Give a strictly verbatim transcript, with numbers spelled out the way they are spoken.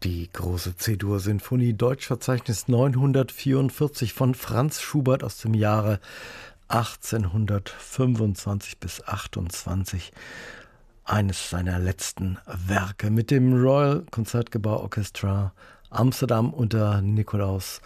Die große C-Dur-Sinfonie, Deutschverzeichnis neunhundertvierundvierzig von Franz Schubert aus dem Jahre achtzehnhundertfünfundzwanzig bis achtundzwanzig. Eines seiner letzten Werke mit dem Royal Concertgebouw Orchestra Amsterdam unter Nikolaus